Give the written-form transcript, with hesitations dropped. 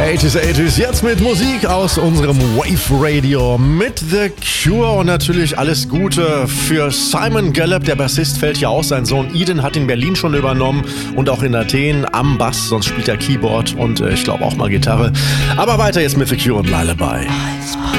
80s, jetzt mit Musik aus unserem Wave Radio mit The Cure und natürlich alles Gute für Simon Gallup, der Bassist fällt ja aus, sein Sohn Eden hat in Berlin schon übernommen und auch in Athen am Bass, sonst spielt er Keyboard und ich glaube auch mal Gitarre. Aber weiter jetzt mit The Cure und Lullaby.